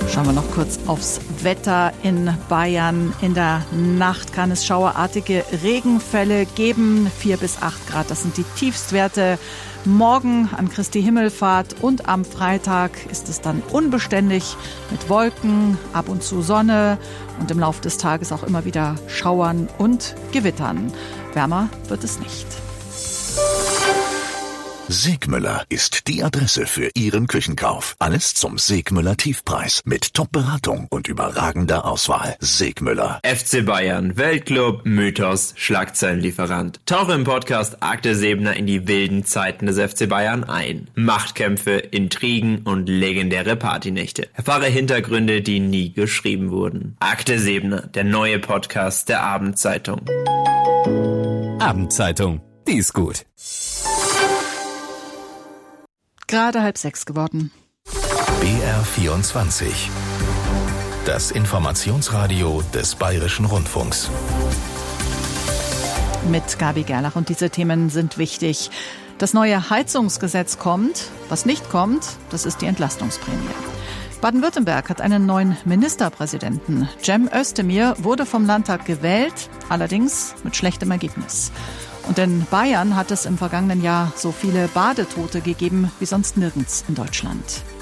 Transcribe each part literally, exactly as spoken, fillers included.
Schauen wir noch kurz aufs Wetter in Bayern. In der Nacht kann es schauerartige Regenfälle geben. vier bis acht Grad, das sind die Tiefstwerte. Morgen an Christi Himmelfahrt und am Freitag ist es dann unbeständig mit Wolken, ab und zu Sonne und im Laufe des Tages auch immer wieder Schauern und Gewittern. Wärmer wird es nicht. Segmüller ist die Adresse für Ihren Küchenkauf. Alles zum Segmüller Tiefpreis mit Top-Beratung und überragender Auswahl. Segmüller. F C Bayern, Weltclub, Mythos, Schlagzeilenlieferant. Tauche im Podcast Akte Seebner in die wilden Zeiten des F C Bayern ein. Machtkämpfe, Intrigen und legendäre Partynächte. Erfahre Hintergründe, die nie geschrieben wurden. Akte Seebner, der neue Podcast der Abendzeitung. Abendzeitung, die ist gut. Gerade halb sechs geworden. B R vierundzwanzig. Das Informationsradio des Bayerischen Rundfunks. Mit Gabi Gerlach und diese Themen sind wichtig. Das neue Heizungsgesetz kommt. Was nicht kommt, das ist die Entlastungsprämie. Baden-Württemberg hat einen neuen Ministerpräsidenten. Cem Özdemir wurde vom Landtag gewählt, allerdings mit schlechtem Ergebnis. Und in Bayern hat es im vergangenen Jahr so viele Badetote gegeben wie sonst nirgends in Deutschland.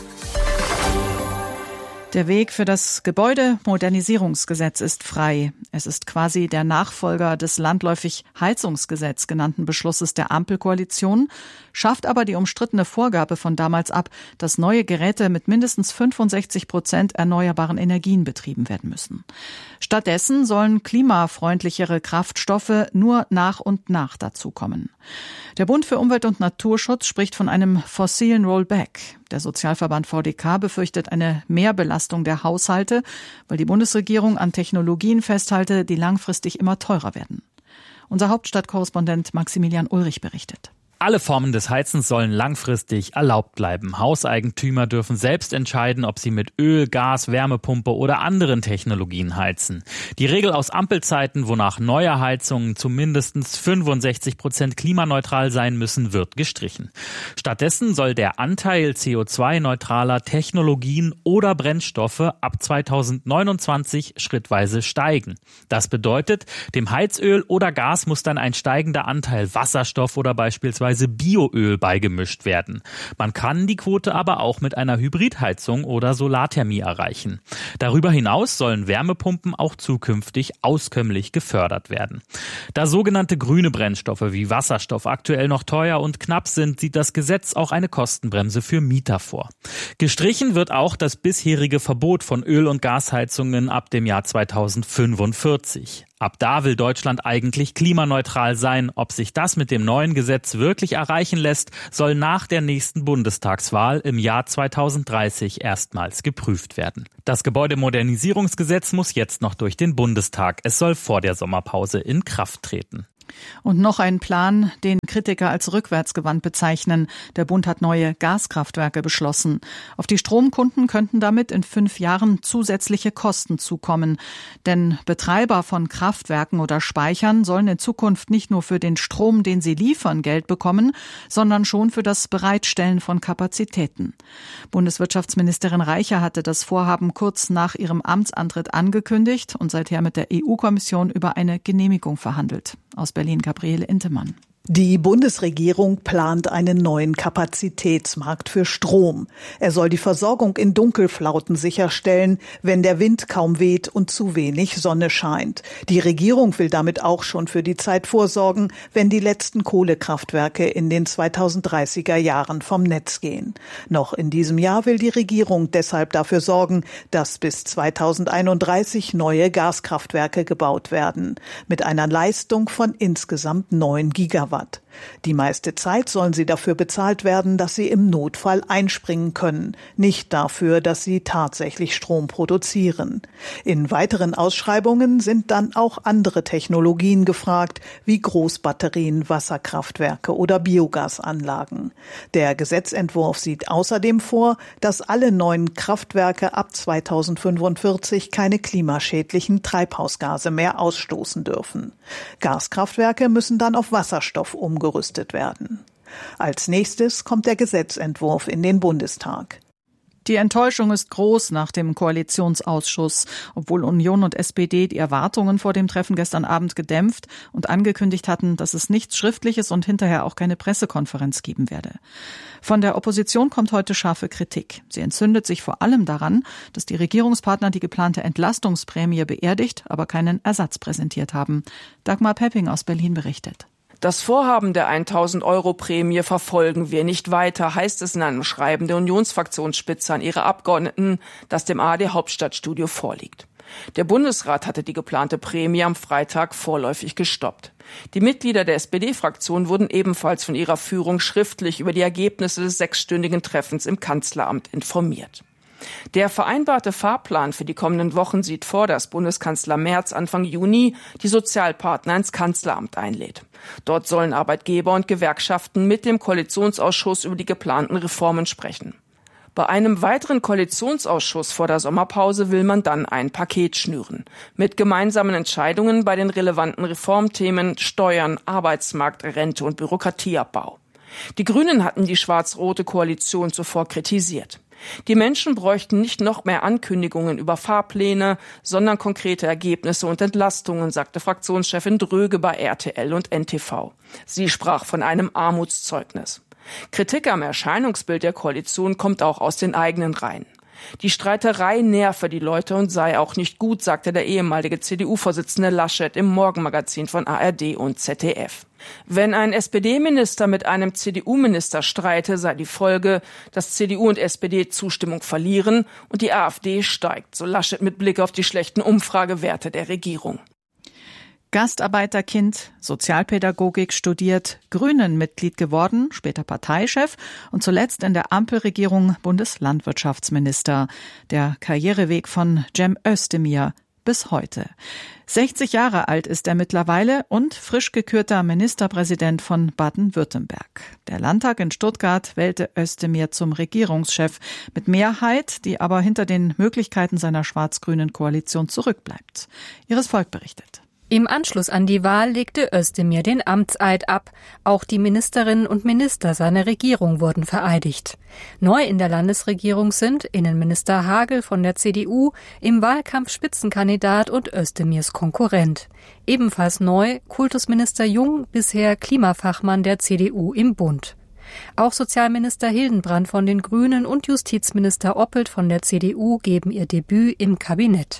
Der Weg für das Gebäudemodernisierungsgesetz ist frei. Es ist quasi der Nachfolger des landläufig Heizungsgesetz genannten Beschlusses der Ampelkoalition, schafft aber die umstrittene Vorgabe von damals ab, dass neue Geräte mit mindestens fünfundsechzig Prozent erneuerbaren Energien betrieben werden müssen. Stattdessen sollen klimafreundlichere Kraftstoffe nur nach und nach dazukommen. Der Bund für Umwelt und Naturschutz spricht von einem fossilen Rollback. Der Sozialverband V D K befürchtet eine Mehrbelastung der Haushalte, weil die Bundesregierung an Technologien festhalte, die langfristig immer teurer werden. Unser Hauptstadtkorrespondent Maximilian Ulrich berichtet. Alle Formen des Heizens sollen langfristig erlaubt bleiben. Hauseigentümer dürfen selbst entscheiden, ob sie mit Öl, Gas, Wärmepumpe oder anderen Technologien heizen. Die Regel aus Ampelzeiten, wonach neue Heizungen zu mindestens fünfundsechzig Prozent klimaneutral sein müssen, wird gestrichen. Stattdessen soll der Anteil C O zwei neutraler Technologien oder Brennstoffe ab zweitausendneunundzwanzig schrittweise steigen. Das bedeutet, dem Heizöl oder Gas muss dann ein steigender Anteil Wasserstoff oder beispielsweise Bioöl beigemischt werden. Man kann die Quote aber auch mit einer Hybridheizung oder Solarthermie erreichen. Darüber hinaus sollen Wärmepumpen auch zukünftig auskömmlich gefördert werden. Da sogenannte grüne Brennstoffe wie Wasserstoff aktuell noch teuer und knapp sind, sieht das Gesetz auch eine Kostenbremse für Mieter vor. Gestrichen wird auch das bisherige Verbot von Öl- und Gasheizungen ab dem Jahr zweitausendfünfundvierzig. Ab da will Deutschland eigentlich klimaneutral sein. Ob sich das mit dem neuen Gesetz wirklich erreichen lässt, soll nach der nächsten Bundestagswahl im Jahr zweitausenddreißig erstmals geprüft werden. Das Gebäudemodernisierungsgesetz muss jetzt noch durch den Bundestag. Es soll vor der Sommerpause in Kraft treten. Und noch ein Plan, den Kritiker als rückwärtsgewandt bezeichnen. Der Bund hat neue Gaskraftwerke beschlossen. Auf die Stromkunden könnten damit in fünf Jahren zusätzliche Kosten zukommen. Denn Betreiber von Kraftwerken oder Speichern sollen in Zukunft nicht nur für den Strom, den sie liefern, Geld bekommen, sondern schon für das Bereitstellen von Kapazitäten. Bundeswirtschaftsministerin Reicher hatte das Vorhaben kurz nach ihrem Amtsantritt angekündigt und seither mit der E U-Kommission über eine Genehmigung verhandelt. Aus Berlin Gabriele Intemann. Die Bundesregierung plant einen neuen Kapazitätsmarkt für Strom. Er soll die Versorgung in Dunkelflauten sicherstellen, wenn der Wind kaum weht und zu wenig Sonne scheint. Die Regierung will damit auch schon für die Zeit vorsorgen, wenn die letzten Kohlekraftwerke in den zweitausenddreißiger Jahren vom Netz gehen. Noch in diesem Jahr will die Regierung deshalb dafür sorgen, dass bis zweitausendeinunddreißig neue Gaskraftwerke gebaut werden, mit einer Leistung von insgesamt neun Gigawatt. Die meiste Zeit sollen sie dafür bezahlt werden, dass sie im Notfall einspringen können, nicht dafür, dass sie tatsächlich Strom produzieren. In weiteren Ausschreibungen sind dann auch andere Technologien gefragt, wie Großbatterien, Wasserkraftwerke oder Biogasanlagen. Der Gesetzentwurf sieht außerdem vor, dass alle neuen Kraftwerke ab zweitausendfünfundvierzig keine klimaschädlichen Treibhausgase mehr ausstoßen dürfen. Gaskraftwerke müssen dann auf Wasserstoff umgerüstet werden. Als nächstes kommt der Gesetzentwurf in den Bundestag. Die Enttäuschung ist groß nach dem Koalitionsausschuss. Obwohl Union und S P D die Erwartungen vor dem Treffen gestern Abend gedämpft und angekündigt hatten, dass es nichts Schriftliches und hinterher auch keine Pressekonferenz geben werde. Von der Opposition kommt heute scharfe Kritik. Sie entzündet sich vor allem daran, dass die Regierungspartner die geplante Entlastungsprämie beerdigt, aber keinen Ersatz präsentiert haben. Dagmar Pepping aus Berlin berichtet. Das Vorhaben der tausend-Euro-Prämie verfolgen wir nicht weiter, heißt es in einem Schreiben der Unionsfraktionsspitze an ihre Abgeordneten, das dem A R D-Hauptstadtstudio vorliegt. Der Bundesrat hatte die geplante Prämie am Freitag vorläufig gestoppt. Die Mitglieder der S P D-Fraktion wurden ebenfalls von ihrer Führung schriftlich über die Ergebnisse des sechsstündigen Treffens im Kanzleramt informiert. Der vereinbarte Fahrplan für die kommenden Wochen sieht vor, dass Bundeskanzler Merz Anfang Juni die Sozialpartner ins Kanzleramt einlädt. Dort sollen Arbeitgeber und Gewerkschaften mit dem Koalitionsausschuss über die geplanten Reformen sprechen. Bei einem weiteren Koalitionsausschuss vor der Sommerpause will man dann ein Paket schnüren. Mit gemeinsamen Entscheidungen bei den relevanten Reformthemen Steuern, Arbeitsmarkt, Rente und Bürokratieabbau. Die Grünen hatten die schwarz-rote Koalition zuvor kritisiert. Die Menschen bräuchten nicht noch mehr Ankündigungen über Fahrpläne, sondern konkrete Ergebnisse und Entlastungen, sagte Fraktionschefin Dröge bei R T L und N T V. Sie sprach von einem Armutszeugnis. Kritik am Erscheinungsbild der Koalition kommt auch aus den eigenen Reihen. Die Streiterei nerve die Leute und sei auch nicht gut, sagte der ehemalige C D U-Vorsitzende Laschet im Morgenmagazin von A R D und Z D F. Wenn ein S P D-Minister mit einem C D U-Minister streite, sei die Folge, dass C D U und S P D Zustimmung verlieren und die AfD steigt, so Laschet mit Blick auf die schlechten Umfragewerte der Regierung. Gastarbeiterkind, Sozialpädagogik studiert, Grünen-Mitglied geworden, später Parteichef und zuletzt in der Ampelregierung Bundeslandwirtschaftsminister. Der Karriereweg von Cem Özdemir bis heute. sechzig Jahre alt ist er mittlerweile und frisch gekürter Ministerpräsident von Baden-Württemberg. Der Landtag in Stuttgart wählte Özdemir zum Regierungschef mit Mehrheit, die aber hinter den Möglichkeiten seiner schwarz-grünen Koalition zurückbleibt. Ihres Volk berichtet. Im Anschluss an die Wahl legte Özdemir den Amtseid ab. Auch die Ministerinnen und Minister seiner Regierung wurden vereidigt. Neu in der Landesregierung sind Innenminister Hagel von der C D U, im Wahlkampf Spitzenkandidat und Özdemirs Konkurrent. Ebenfalls neu Kultusminister Jung, bisher Klimafachmann der C D U im Bund. Auch Sozialminister Hildenbrand von den Grünen und Justizminister Oppelt von der C D U geben ihr Debüt im Kabinett.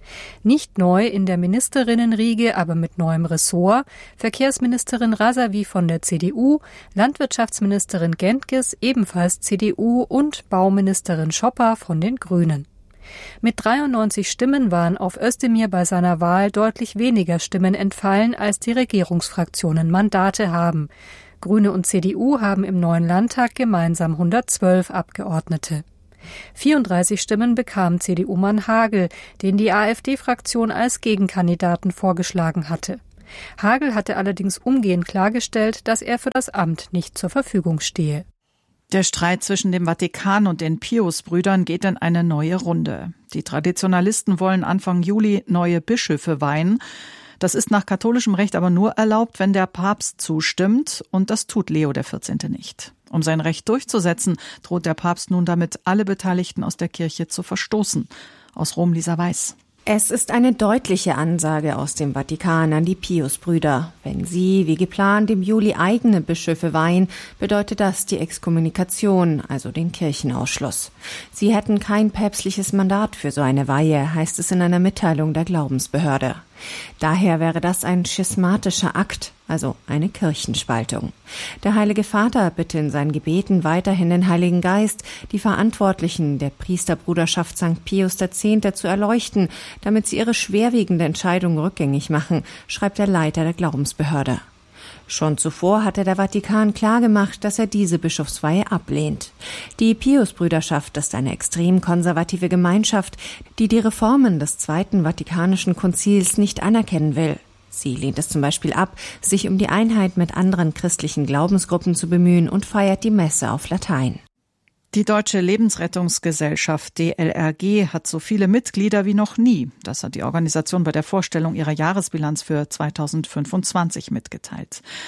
Nicht neu in der Ministerinnenriege, aber mit neuem Ressort, Verkehrsministerin Rasavi von der C D U, Landwirtschaftsministerin Gentges, ebenfalls C D U und Bauministerin Schopper von den Grünen. Mit dreiundneunzig Stimmen waren auf Özdemir bei seiner Wahl deutlich weniger Stimmen entfallen, als die Regierungsfraktionen Mandate haben. Grüne und C D U haben im neuen Landtag gemeinsam hundertzwölf Abgeordnete. vierunddreißig Stimmen bekam C D U-Mann Hagel, den die AfD-Fraktion als Gegenkandidaten vorgeschlagen hatte. Hagel hatte allerdings umgehend klargestellt, dass er für das Amt nicht zur Verfügung stehe. Der Streit zwischen dem Vatikan und den Pius-Brüdern geht in eine neue Runde. Die Traditionalisten wollen Anfang Juli neue Bischöfe weihen. Das ist nach katholischem Recht aber nur erlaubt, wenn der Papst zustimmt, und das tut Leo der vierzehnte nicht. Um sein Recht durchzusetzen, droht der Papst nun damit, alle Beteiligten aus der Kirche zu verstoßen. Aus Rom Lisa Weiß. Es ist eine deutliche Ansage aus dem Vatikan an die Pius-Brüder. Wenn sie, wie geplant, im Juli eigene Bischöfe weihen, bedeutet das die Exkommunikation, also den Kirchenausschluss. Sie hätten kein päpstliches Mandat für so eine Weihe, heißt es in einer Mitteilung der Glaubensbehörde. Daher wäre das ein schismatischer Akt, also eine Kirchenspaltung. Der Heilige Vater bitte in seinen Gebeten weiterhin den Heiligen Geist, die Verantwortlichen der Priesterbruderschaft Sankt Pius X. zu erleuchten, damit sie ihre schwerwiegende Entscheidung rückgängig machen, schreibt der Leiter der Glaubensbehörde. Schon zuvor hatte der Vatikan klargemacht, dass er diese Bischofsweihe ablehnt. Die Pius-Brüderschaft ist eine extrem konservative Gemeinschaft, die die Reformen des Zweiten Vatikanischen Konzils nicht anerkennen will. Sie lehnt es zum Beispiel ab, sich um die Einheit mit anderen christlichen Glaubensgruppen zu bemühen und feiert die Messe auf Latein. Die Deutsche Lebensrettungsgesellschaft D L R G hat so viele Mitglieder wie noch nie. Das hat die Organisation bei der Vorstellung ihrer Jahresbilanz für zweitausendfünfundzwanzig mitgeteilt.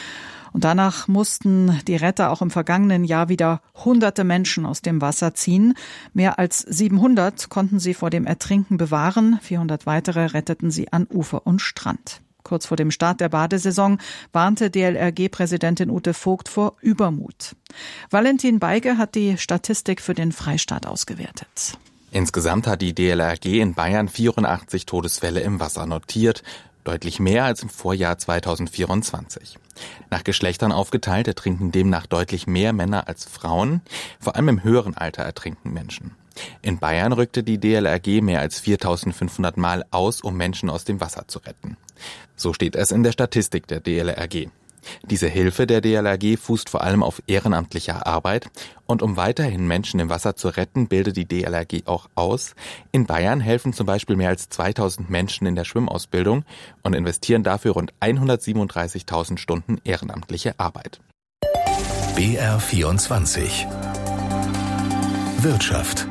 Und danach mussten die Retter auch im vergangenen Jahr wieder hunderte Menschen aus dem Wasser ziehen. Mehr als siebenhundert konnten sie vor dem Ertrinken bewahren. vierhundert weitere retteten sie an Ufer und Strand. Kurz vor dem Start der Badesaison warnte D L R G-Präsidentin Ute Vogt vor Übermut. Valentin Beige hat die Statistik für den Freistaat ausgewertet. Insgesamt hat die D L R G in Bayern vierundachtzig Todesfälle im Wasser notiert, deutlich mehr als im Vorjahr zweitausendvierundzwanzig. Nach Geschlechtern aufgeteilt ertrinken demnach deutlich mehr Männer als Frauen, vor allem im höheren Alter ertrinken Menschen. In Bayern rückte die D L R G mehr als viertausendfünfhundert Mal aus, um Menschen aus dem Wasser zu retten. So steht es in der Statistik der D L R G. Diese Hilfe der D L R G fußt vor allem auf ehrenamtlicher Arbeit und um weiterhin Menschen im Wasser zu retten, bildet die D L R G auch aus. In Bayern helfen zum Beispiel mehr als zweitausend Menschen in der Schwimmausbildung und investieren dafür rund hundertsiebenunddreißigtausend Stunden ehrenamtliche Arbeit. B R vierundzwanzig Wirtschaft.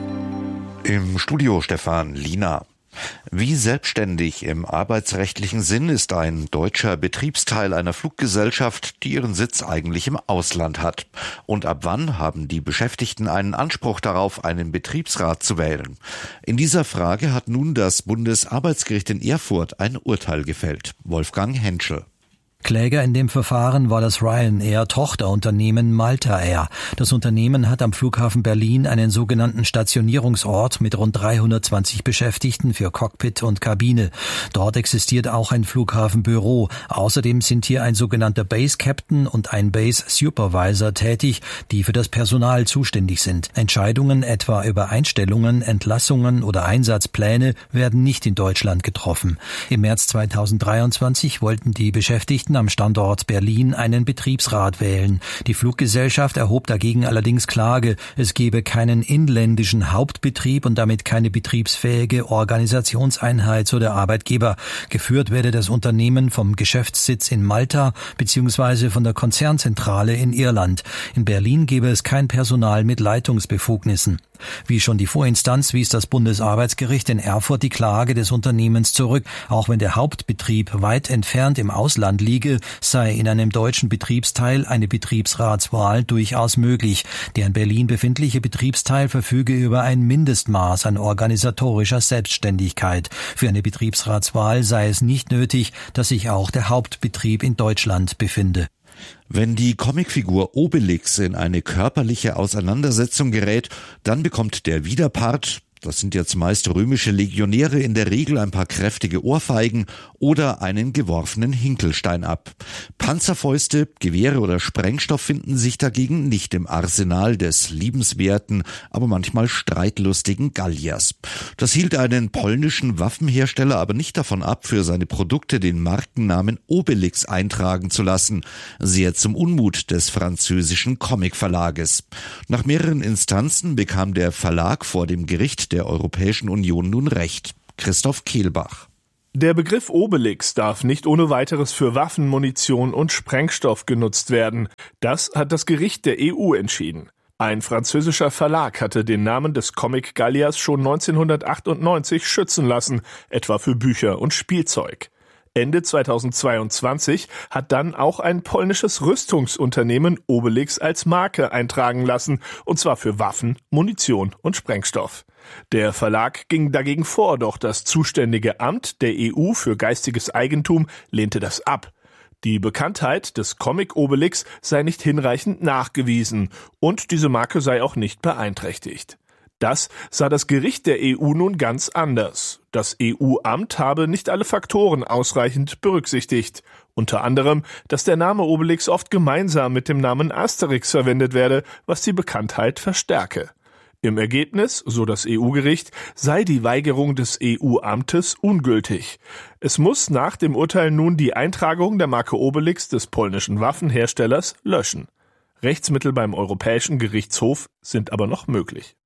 Im Studio Stefan Liener. Wie selbstständig im arbeitsrechtlichen Sinn ist ein deutscher Betriebsteil einer Fluggesellschaft, die ihren Sitz eigentlich im Ausland hat? Und ab wann haben die Beschäftigten einen Anspruch darauf, einen Betriebsrat zu wählen? In dieser Frage hat nun das Bundesarbeitsgericht in Erfurt ein Urteil gefällt. Wolfgang Henschel. Kläger in dem Verfahren war das Ryanair-Tochterunternehmen Malta Air. Das Unternehmen hat am Flughafen Berlin einen sogenannten Stationierungsort mit rund dreihundertzwanzig Beschäftigten für Cockpit und Kabine. Dort existiert auch ein Flughafenbüro. Außerdem sind hier ein sogenannter Base Captain und ein Base Supervisor tätig, die für das Personal zuständig sind. Entscheidungen etwa über Einstellungen, Entlassungen oder Einsatzpläne werden nicht in Deutschland getroffen. Im März zweitausenddreiundzwanzig wollten die Beschäftigten am Standort Berlin einen Betriebsrat wählen. Die Fluggesellschaft erhob dagegen allerdings Klage. Es gebe keinen inländischen Hauptbetrieb und damit keine betriebsfähige Organisationseinheit, so der Arbeitgeber. Geführt werde das Unternehmen vom Geschäftssitz in Malta bzw. von der Konzernzentrale in Irland. In Berlin gebe es kein Personal mit Leitungsbefugnissen. Wie schon die Vorinstanz wies das Bundesarbeitsgericht in Erfurt die Klage des Unternehmens zurück. Auch wenn der Hauptbetrieb weit entfernt im Ausland liege, sei in einem deutschen Betriebsteil eine Betriebsratswahl durchaus möglich. Der in Berlin befindliche Betriebsteil verfüge über ein Mindestmaß an organisatorischer Selbstständigkeit. Für eine Betriebsratswahl sei es nicht nötig, dass sich auch der Hauptbetrieb in Deutschland befinde. Wenn die Comicfigur Obelix in eine körperliche Auseinandersetzung gerät, dann bekommt der Widerpart, das sind jetzt meist römische Legionäre, in der Regel ein paar kräftige Ohrfeigen oder einen geworfenen Hinkelstein ab. Panzerfäuste, Gewehre oder Sprengstoff finden sich dagegen nicht im Arsenal des liebenswerten, aber manchmal streitlustigen Galliers. Das hielt einen polnischen Waffenhersteller aber nicht davon ab, für seine Produkte den Markennamen Obelix eintragen zu lassen, sehr zum Unmut des französischen Comicverlages. Nach mehreren Instanzen bekam der Verlag vor dem Gericht der Europäischen Union nun Recht. Christoph Kehlbach. Der Begriff Obelix darf nicht ohne weiteres für Waffen, Munition und Sprengstoff genutzt werden. Das hat das Gericht der E U entschieden. Ein französischer Verlag hatte den Namen des Comic Galliers schon neunzehnhundertachtundneunzig schützen lassen, etwa für Bücher und Spielzeug. Ende zweitausendzweiundzwanzig hat dann auch ein polnisches Rüstungsunternehmen Obelix als Marke eintragen lassen, und zwar für Waffen, Munition und Sprengstoff. Der Verlag ging dagegen vor, doch das zuständige Amt der E U für geistiges Eigentum lehnte das ab. Die Bekanntheit des Comic Obelix sei nicht hinreichend nachgewiesen und diese Marke sei auch nicht beeinträchtigt. Das sah das Gericht der E U nun ganz anders. Das E U-Amt habe nicht alle Faktoren ausreichend berücksichtigt. Unter anderem, dass der Name Obelix oft gemeinsam mit dem Namen Asterix verwendet werde, was die Bekanntheit verstärke. Im Ergebnis, so das E U-Gericht, sei die Weigerung des E U-Amtes ungültig. Es muss nach dem Urteil nun die Eintragung der Marke Obelix des polnischen Waffenherstellers löschen. Rechtsmittel beim Europäischen Gerichtshof sind aber noch möglich.